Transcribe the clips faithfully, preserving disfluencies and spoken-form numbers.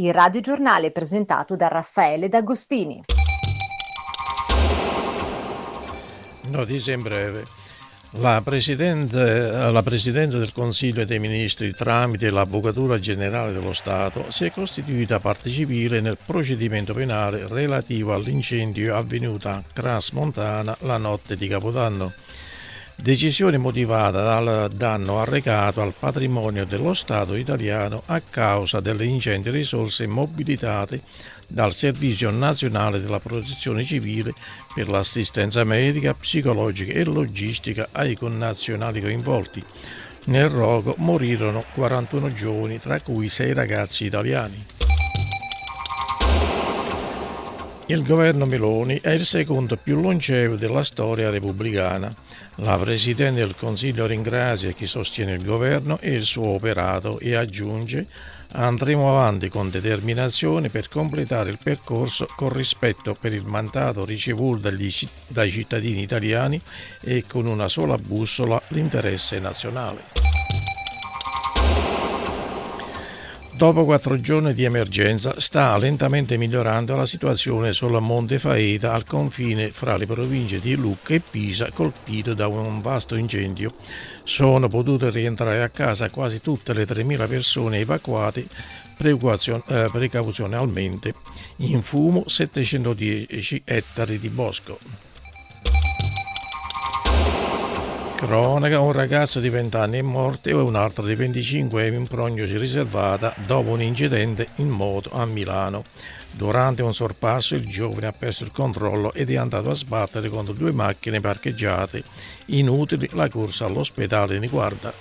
Il radiogiornale è presentato da Raffaele D'Agostini. Notizie in breve. La, la Presidenza del Consiglio dei Ministri, tramite l'Avvocatura Generale dello Stato, si è costituita parte civile nel procedimento penale relativo all'incendio avvenuto a Crans Montana la notte di Capodanno. Decisione motivata dal danno arrecato al patrimonio dello Stato italiano a causa delle ingenti risorse mobilitate dal Servizio Nazionale della Protezione Civile per l'assistenza medica, psicologica e logistica ai connazionali coinvolti. Nel rogo morirono quarantuno giovani, tra cui sei ragazzi italiani. Il governo Meloni è il secondo più longevo della storia repubblicana. La Presidente del Consiglio ringrazia chi sostiene il governo e il suo operato e aggiunge: andremo avanti con determinazione per completare il percorso con rispetto per il mandato ricevuto dagli, dai cittadini italiani e con una sola bussola, l'interesse nazionale. Dopo quattro giorni di emergenza sta lentamente migliorando la situazione sulla Monte Faeta al confine fra le province di Lucca e Pisa, colpito da un vasto incendio. Sono potute rientrare a casa quasi tutte le tremila persone evacuate eh, precauzionalmente. In fumo settecentodieci ettari di bosco. Cronaca: un ragazzo di venti anni è morto e un altro di venticinque è in prognosi riservata dopo un incidente in moto a Milano. Durante un sorpasso il giovane ha perso il controllo ed è andato a sbattere contro due macchine parcheggiate. Inutile la corsa all'ospedale di Guarda.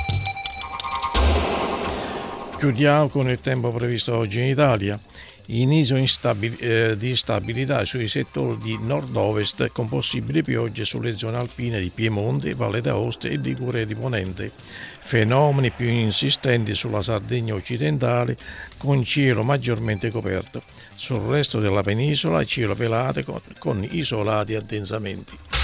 Chiudiamo con il tempo previsto oggi in Italia. Inizio instabil- eh, di instabilità sui settori di nord-ovest con possibili piogge sulle zone alpine di Piemonte, Valle d'Aosta e Liguria di Ponente. Fenomeni più insistenti sulla Sardegna occidentale con cielo maggiormente coperto. Sul resto della penisola cielo pelato con, con isolati addensamenti.